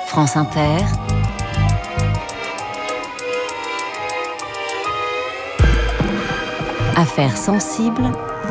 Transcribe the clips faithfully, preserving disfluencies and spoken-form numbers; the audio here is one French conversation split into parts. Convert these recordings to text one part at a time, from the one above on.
France Inter. Affaires sensibles.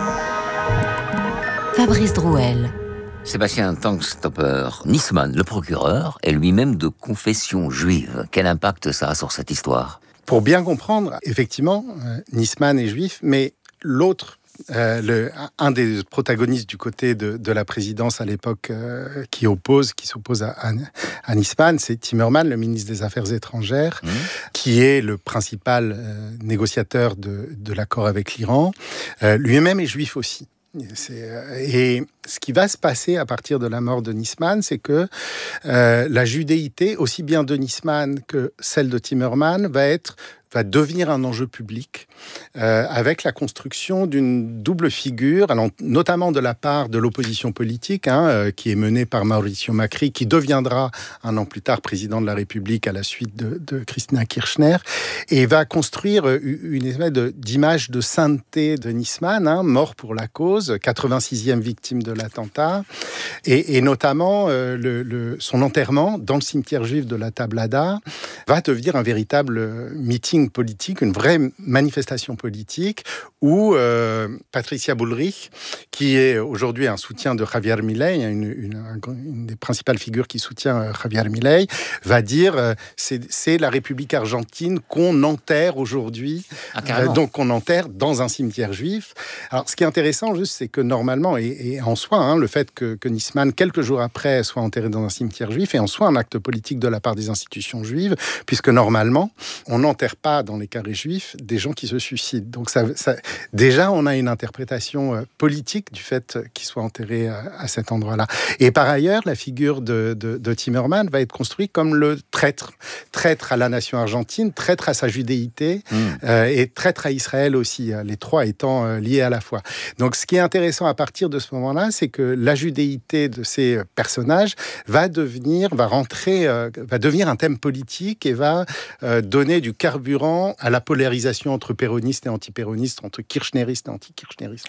Fabrice Drouel. Sébastien Tankstopper Nisman, le procureur, est lui-même de confession juive. Quel impact ça a sur cette histoire ? Pour bien comprendre, effectivement, euh, Nisman est juif, mais l'autre, euh, le, un des protagonistes du côté de, de la présidence à l'époque euh, qui oppose, qui s'oppose à, à, à Nisman, c'est Timmermans, le ministre des Affaires étrangères, mmh. qui est le principal euh, négociateur de, de l'accord avec l'Iran. Euh, lui-même est juif aussi. C'est, et ce qui va se passer à partir de la mort de Nisman, c'est que euh, la judéité, aussi bien de Nisman que celle de Timmermans, va être va devenir un enjeu public euh, avec la construction d'une double figure, alors, notamment de la part de l'opposition politique, hein, euh, qui est menée par Mauricio Macri, qui deviendra un an plus tard président de la République à la suite de, de Cristina Kirchner, et va construire une espèce de, d'image de sainteté de Nisman, hein, mort pour la cause, quatre-vingt-sixième victime de l'attentat, et, et notamment euh, le, le, son enterrement dans le cimetière juif de la Tablada va devenir un véritable meeting politique, une vraie manifestation politique où euh, Patricia Bullrich, qui est aujourd'hui un soutien de Javier Milei, une, une, une des principales figures qui soutient euh, Javier Milei, va dire euh, c'est, c'est la République argentine qu'on enterre aujourd'hui, ah, euh, donc qu'on enterre dans un cimetière juif. Alors, ce qui est intéressant, juste, c'est que normalement, et, et en soi, hein, le fait que, que Nisman, quelques jours après, soit enterré dans un cimetière juif, est en soi un acte politique de la part des institutions juives, puisque normalement, on n'enterre pas dans les carrés juifs des gens qui se suicident. Donc ça, ça, déjà, on a une interprétation euh, politique du fait qu'ils soient enterrés à, à cet endroit-là. Et par ailleurs, la figure de, de, de Timmermans va être construite comme le traître. Traître à la nation argentine, traître à sa judéité mmh. euh, et traître à Israël aussi, les trois étant euh, liés à la fois. Donc ce qui est intéressant à partir de ce moment-là, c'est que la judéité de ces personnages va devenir, va rentrer, euh, va devenir un thème politique et va euh, donner du carburant à la polarisation entre péronistes et antipéronistes, entre kirchneristes et anti-kirchneristes.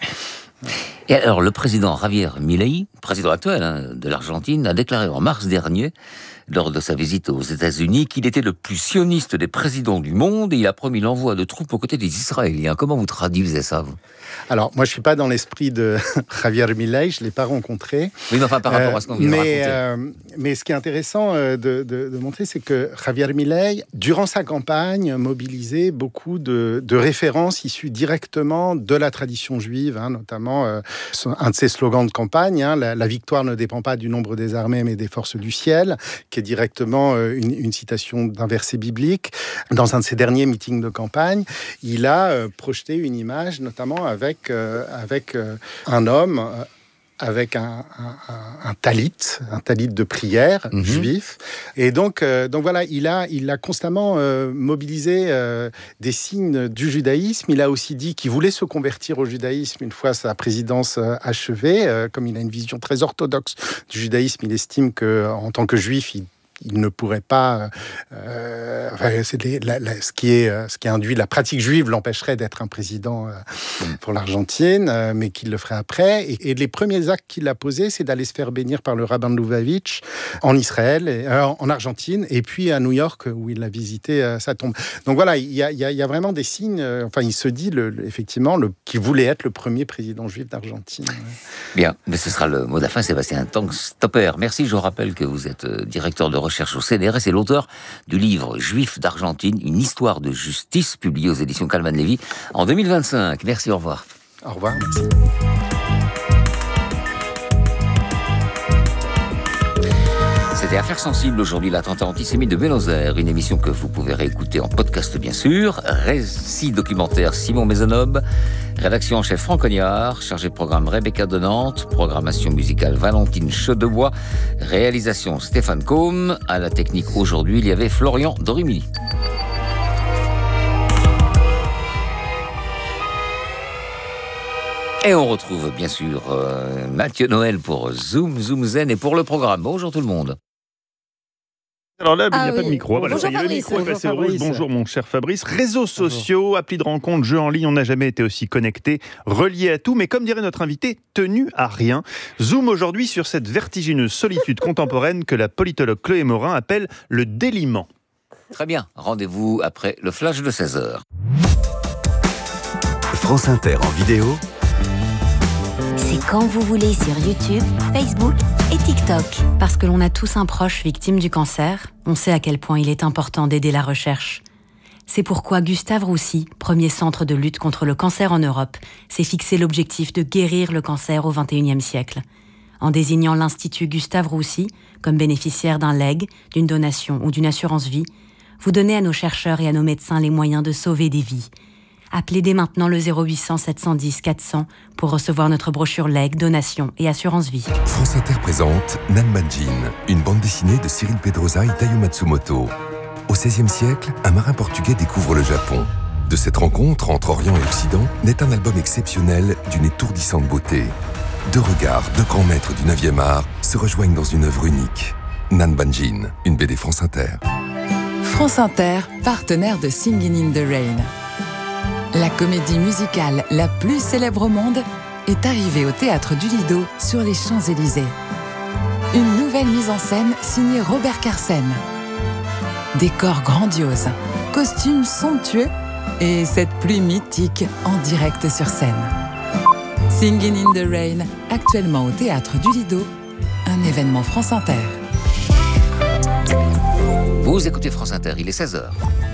Et alors, le président Javier Milei, président actuel hein, de l'Argentine, a déclaré en mars dernier, lors de sa visite aux États-Unis, qu'il était le plus sioniste des présidents du monde et il a promis l'envoi de troupes aux côtés des Israéliens. Comment vous traduisez ça, vous ? Alors, moi, je ne suis pas dans l'esprit de Javier Milei, je ne l'ai pas rencontré. Oui, mais enfin, par rapport à ce qu'on vient de raconter. Euh, mais ce qui est intéressant de, de, de montrer, c'est que Javier Milei, durant sa campagne, mobilisait beaucoup de, de références issues directement de la tradition juive, hein, notamment euh, un de ses slogans de campagne, hein, la, la victoire ne dépend pas du nombre des armées, mais des forces du ciel, qui est directement euh, une, une citation d'un verset biblique. Dans un de ses derniers meetings de campagne, il a euh, projeté une image, notamment avec, euh, avec euh, un homme... Euh, avec un, un, un talit, un talit de prière mmh. juif. Et donc, euh, donc voilà, il a, il a constamment euh, mobilisé euh, des signes du judaïsme. Il a aussi dit qu'il voulait se convertir au judaïsme une fois sa présidence euh, achevée. Euh, comme il a une vision très orthodoxe du judaïsme, il estime qu'en tant que juif, il il ne pourrait pas... Euh, enfin, c'est les, la, la, ce, qui est, ce qui induit la pratique juive l'empêcherait d'être un président euh, pour l'Argentine, euh, mais qu'il le ferait après. Et, et les premiers actes qu'il a posés, c'est d'aller se faire bénir par le rabbin de Lubavitch en Israël, et, euh, en Argentine, et puis à New York, où il a visité euh, sa tombe. Donc voilà, il y a, il y a, il y a vraiment des signes... Euh, enfin, il se dit, le, le, effectivement, le, qu'il voulait être le premier président juif d'Argentine. Bien, mais ce sera le mot de la fin, Sébastien Tankstopper. Merci, je rappelle que vous êtes directeur de recherche au C N R S et l'auteur du livre Juifs d'Argentine, une histoire de justice, publié aux éditions Calman Lévy en deux mille vingt-cinq. Merci, au revoir. Au revoir, merci. C'était Affaires sensibles aujourd'hui, l'attentat antisémite de Buenos Aires, une émission que vous pouvez réécouter en podcast bien sûr. Récit documentaire Simon Maisonneuve, rédaction en chef Franck Cognard, chargé de programme Rebecca de Nantes, programmation musicale Valentine Chaudebois, réalisation Stéphane Combe, à la technique aujourd'hui il y avait Florian Dorimini. Et on retrouve bien sûr euh, Mathieu Noël pour Zoom, Zoom Zen et pour le programme. Bonjour tout le monde. Alors là, il n'y a Ah pas oui. de micro. Voilà, Bonjour ça y est, le Fabrice. micro est Bonjour passé au rouge. Fabrice. Bonjour mon cher Fabrice. Réseaux sociaux, applis de rencontres, jeux en ligne, on n'a jamais été aussi connectés, reliés à tout, mais comme dirait notre invité, tenus à rien. Zoom aujourd'hui sur cette vertigineuse solitude contemporaine que la politologue Chloé Morin appelle le déliement. Très bien, rendez-vous après le flash de seize heures. France Inter en vidéo, C'est quand vous voulez sur YouTube, Facebook et TikTok. Parce que l'on a tous un proche victime du cancer, on sait à quel point il est important d'aider la recherche. C'est pourquoi Gustave Roussy, premier centre de lutte contre le cancer en Europe, s'est fixé l'objectif de guérir le cancer au vingt et unième siècle. En désignant l'Institut Gustave Roussy comme bénéficiaire d'un legs, d'une donation ou d'une assurance vie, vous donnez à nos chercheurs et à nos médecins les moyens de sauver des vies. Appelez dès maintenant le zéro huit cents sept cent dix quatre cents pour recevoir notre brochure legs, donation et assurance vie. France Inter présente Nanbanjin, une bande dessinée de Cyril Pedrosa et Taiyo Matsumoto. Au seizième siècle, un marin portugais découvre le Japon. De cette rencontre entre Orient et Occident naît un album exceptionnel d'une étourdissante beauté. Deux regards, deux grands maîtres du neuvième art se rejoignent dans une œuvre unique. Nanbanjin, une B D France Inter. France Inter, partenaire de Singin' in the Rain. La comédie musicale la plus célèbre au monde est arrivée au Théâtre du Lido sur les Champs-Élysées. Une nouvelle mise en scène signée Robert Carsen. Décor grandiose, costumes somptueux et cette pluie mythique en direct sur scène. Singin' in the Rain, actuellement au Théâtre du Lido, un événement France Inter. Vous écoutez France Inter, il est seize heures.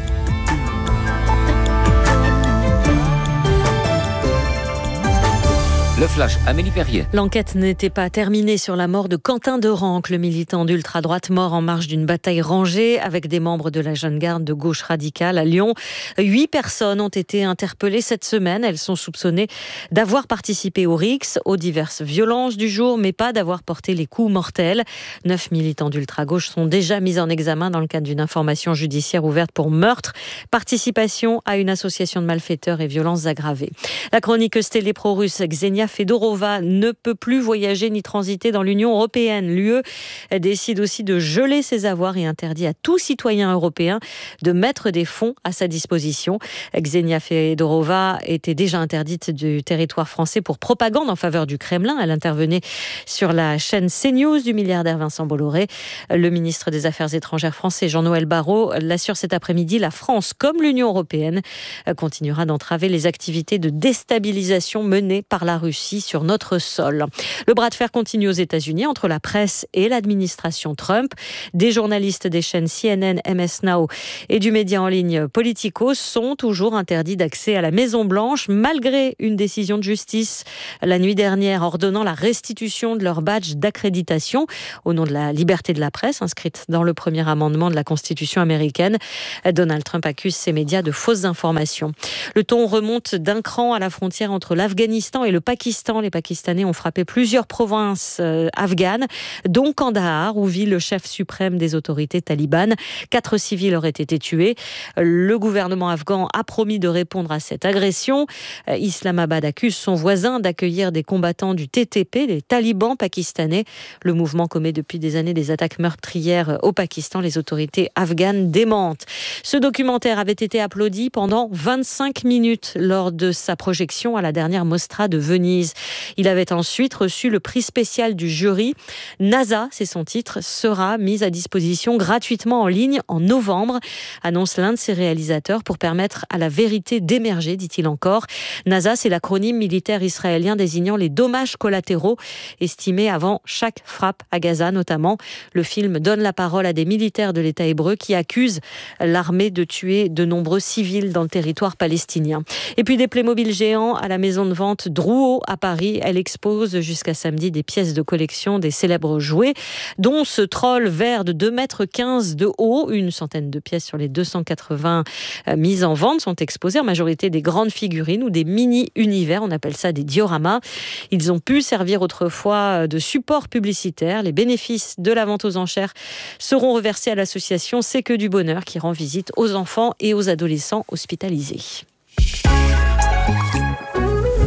Le flash, Amélie Perrier. L'enquête n'était pas terminée sur la mort de Quentin Derenque, le militant d'ultra-droite mort en marge d'une bataille rangée avec des membres de la jeune garde de gauche radicale à Lyon. Huit personnes ont été interpellées cette semaine. Elles sont soupçonnées d'avoir participé aux rixes, aux diverses violences du jour, mais pas d'avoir porté les coups mortels. Neuf militants d'ultra-gauche sont déjà mis en examen dans le cadre d'une information judiciaire ouverte pour meurtre, participation à une association de malfaiteurs et violences aggravées. La chroniqueuse télé pro-russe Ksenia Fedorova ne peut plus voyager ni transiter dans l'Union européenne. L'U E décide aussi de geler ses avoirs et interdit à tout citoyen européen de mettre des fonds à sa disposition. Ksenia Fedorova était déjà interdite du territoire français pour propagande en faveur du Kremlin. Elle intervenait sur la chaîne CNews du milliardaire Vincent Bolloré. Le ministre des Affaires étrangères français Jean-Noël Barrot l'assure cet après-midi. La France, comme l'Union européenne, continuera d'entraver les activités de déstabilisation menées par la Russie sur notre sol. Le bras de fer continue aux États-Unis entre la presse et l'administration Trump. Des journalistes des chaînes C N N, M S Now et du média en ligne Politico sont toujours interdits d'accès à la Maison-Blanche malgré une décision de justice la nuit dernière ordonnant la restitution de leur badge d'accréditation au nom de la liberté de la presse inscrite dans le premier amendement de la Constitution américaine. Donald Trump accuse ces médias de fausses informations. Le ton remonte d'un cran à la frontière entre l'Afghanistan et le Pakistan. Les Pakistanais ont frappé plusieurs provinces euh, afghanes, dont Kandahar, où vit le chef suprême des autorités talibanes. Quatre civils auraient été tués. Le gouvernement afghan a promis de répondre à cette agression. Euh, Islamabad accuse son voisin d'accueillir des combattants du T T P, les talibans pakistanais. Le mouvement commet depuis des années des attaques meurtrières au Pakistan. Les autorités afghanes démentent. Ce documentaire avait été applaudi pendant vingt-cinq minutes lors de sa projection à la dernière Mostra de Venise. Il avait ensuite reçu le prix spécial du jury. NASA, c'est son titre, sera mise à disposition gratuitement en ligne en novembre, annonce l'un de ses réalisateurs pour permettre à la vérité d'émerger, dit-il encore. NASA, c'est l'acronyme militaire israélien désignant les dommages collatéraux estimés avant chaque frappe à Gaza notamment. Le film donne la parole à des militaires de l'État hébreu qui accusent l'armée de tuer de nombreux civils dans le territoire palestinien. Et puis des Playmobil géants à la maison de vente Drouot à Paris. Elle expose jusqu'à samedi des pièces de collection des célèbres jouets, dont ce troll vert de deux mètres quinze de haut. Une centaine de pièces sur les deux cent quatre-vingts mises en vente sont exposées, en majorité des grandes figurines ou des mini-univers, on appelle ça des dioramas. Ils ont pu servir autrefois de support publicitaire. Les bénéfices de la vente aux enchères seront reversés à l'association C'est que du bonheur qui rend visite aux enfants et aux adolescents hospitalisés.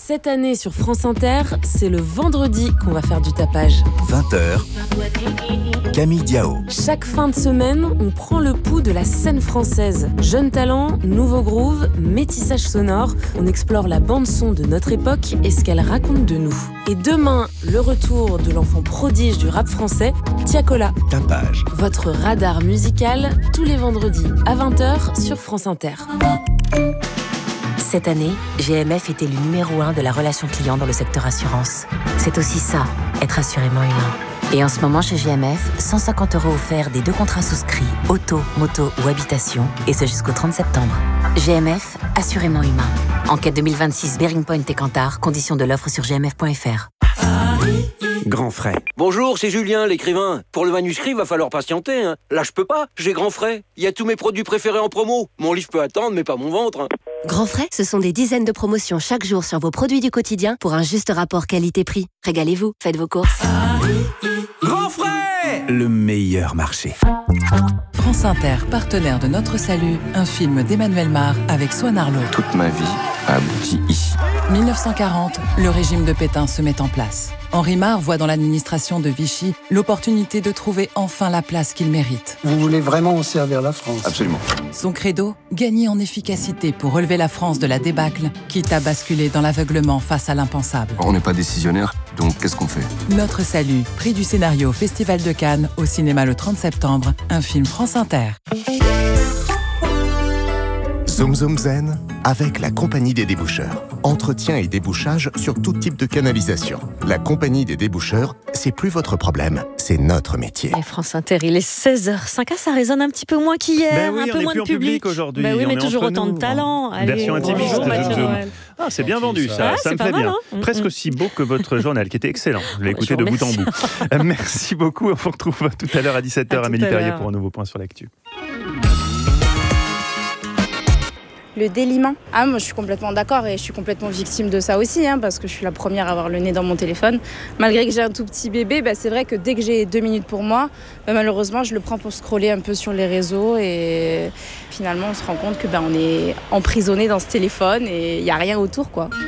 Cette année sur France Inter, c'est le vendredi qu'on va faire du tapage. vingt heures, Camille Diao. Chaque fin de semaine, on prend le pouls de la scène française. Jeunes talents, nouveaux grooves, métissage sonore. On explore la bande-son de notre époque et ce qu'elle raconte de nous. Et demain, le retour de l'enfant prodige du rap français, Tiakola. Tapage. Votre radar musical, tous les vendredis à vingt heures sur France Inter. Cette année, G M F était le numéro un de la relation client dans le secteur assurance. C'est aussi ça, être assurément humain. Et en ce moment, chez G M F, cent cinquante euros offerts des deux contrats souscrits, auto, moto ou habitation, et ce jusqu'au trente septembre. G M F, assurément humain. Enquête deux mille vingt-six, Bearing Point et Kantar, conditions de l'offre sur g m f point f r. Grand Frais. Bonjour, c'est Julien, l'écrivain. Pour le manuscrit, va falloir patienter. Hein. Là, je peux pas. J'ai Grand Frais. Il y a tous mes produits préférés en promo. Mon livre peut attendre, mais pas mon ventre. Hein. Grand Frais, ce sont des dizaines de promotions chaque jour sur vos produits du quotidien pour un juste rapport qualité-prix. Régalez-vous, faites vos courses. Grand Frais, le meilleur marché. France Inter, partenaire de Notre Salut, un film d'Emmanuel Mar avec Swan Arlo. Toute ma vie a abouti ici. dix-neuf cent quarante, le régime de Pétain se met en place. Henri Mar voit dans l'administration de Vichy l'opportunité de trouver enfin la place qu'il mérite. Vous voulez vraiment servir la France ? Absolument. Son credo, gagner en efficacité pour relever la France de la débâcle, quitte à basculer dans l'aveuglement face à l'impensable. On n'est pas décisionnaire, donc qu'est-ce qu'on fait ? Notre Salut, prix du scénario Festival de Cannes, au cinéma le trente septembre, un film France Inter. Zoom Zoom Zen avec la Compagnie des déboucheurs. Entretien et débouchage sur tout type de canalisation. La Compagnie des déboucheurs, c'est plus votre problème, c'est notre métier. Et France Inter, il est seize heures cinq. Ah, ça résonne un petit peu moins qu'hier, ben oui, un peu moins de public. public aujourd'hui. Ben oui, on mais toujours autant nous. de talent. Allez, Version intimiste. bonjour, Mathieu Noël. Ah, c'est bien vendu, ça. Ah, ça me pas plaît mal, bien. hein. Presque aussi beau que votre journal, qui était excellent. Je l'ai écouté de bout en bout. Merci beaucoup. On vous retrouve tout à l'heure à dix-sept heures, à Amélie Perrier, l'heure. pour un nouveau point sur l'actu. Le déliement. Ah, moi je suis complètement d'accord et je suis complètement victime de ça aussi, hein, parce que je suis la première à avoir le nez dans mon téléphone. Malgré que j'ai un tout petit bébé, bah, c'est vrai que dès que j'ai deux minutes pour moi, bah, malheureusement je le prends pour scroller un peu sur les réseaux et finalement on se rend compte que bah, on est emprisonné dans ce téléphone et il n'y a rien autour, quoi.